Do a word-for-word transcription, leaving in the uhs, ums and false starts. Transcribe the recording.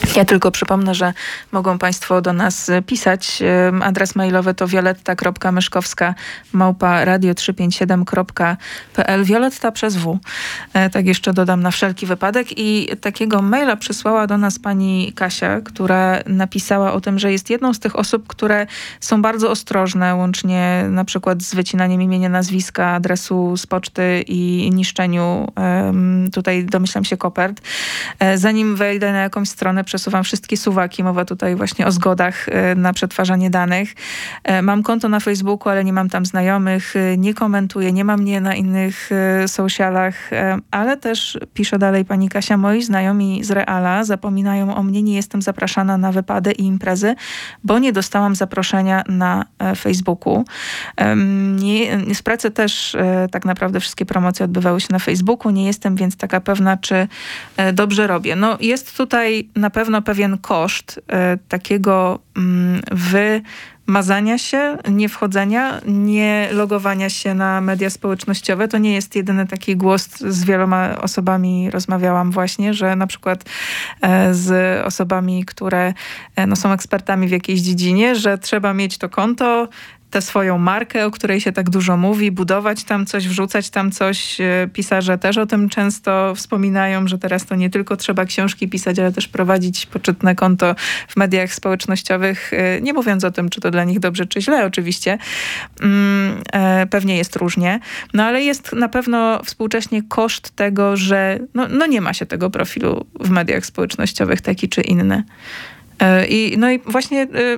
Ja tylko przypomnę, że mogą Państwo do nas pisać. Adres mailowy to violetta kropka myszkowska małpa radio trzysta pięćdziesiąt siedem kropka p l. Violetta przez W. Tak jeszcze dodam na wszelki wypadek. I takiego maila przysłała do nas pani Kasia, która napisała o tym, że jest jedną z tych osób, które są bardzo ostrożne, łącznie na przykład z wycinaniem imienia, nazwiska, adresu z poczty i niszczeniu um, tutaj domyślam się kopert. Zanim wejdę na jakąś stronę, przesuwam wszystkie suwaki. Mowa tutaj właśnie o zgodach na przetwarzanie danych. Mam konto na Facebooku, ale nie mam tam znajomych. Nie komentuję, nie mam mnie na innych socialach, ale też pisze dalej pani Kasia, moi znajomi z Reala zapominają o mnie, nie jestem zapraszana na wypady i imprezy, bo nie dostałam zaproszenia na Facebooku. Nie, z pracy też tak naprawdę wszystkie promocje odbywały się na Facebooku. Nie jestem więc taka pewna, czy dobrze robię. No jest tutaj na pewno pewien koszt e, takiego mm, wymazania się, nie wchodzenia, nie logowania się na media społecznościowe. To nie jest jedyny taki głos. Z wieloma osobami rozmawiałam właśnie, że na przykład e, z osobami, które e, no, są ekspertami w jakiejś dziedzinie, że trzeba mieć to konto, tę swoją markę, o której się tak dużo mówi, budować tam coś, wrzucać tam coś. Pisarze też o tym często wspominają, że teraz to nie tylko trzeba książki pisać, ale też prowadzić poczytne konto w mediach społecznościowych. Nie mówiąc o tym, czy to dla nich dobrze, czy źle oczywiście. Pewnie jest różnie. No ale jest na pewno współcześnie koszt tego, że no, no nie ma się tego profilu w mediach społecznościowych, taki czy inny. I, no i właśnie